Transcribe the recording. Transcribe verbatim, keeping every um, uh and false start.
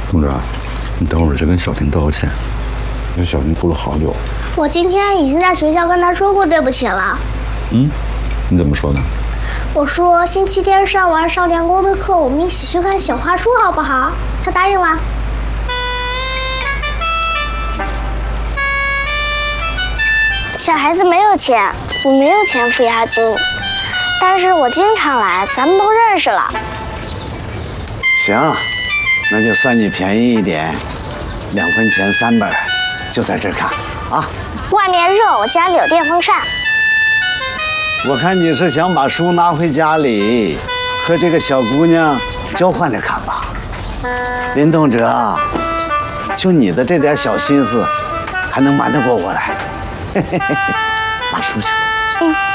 公主，你等会儿去跟小婷道个歉。这小婷哭了好久。 我今天已经在学校跟她说过对不起了。 嗯，你怎么说的？ 我说星期天上完少年宫的课，我们一起去看小花书好不好？她答应了。小孩子没有钱，我没有钱付押金，但是我经常来，咱们都认识了。 行，那就算你便宜一点，两分钱三本，就在这儿看啊。 外面热，我家里有电风扇。 我看你是想把书拿回家里，和这个小姑娘交换着看吧。林动辄，就你的这点小心思，还能瞒得过我来？嘿嘿嘿，拿书去。嗯。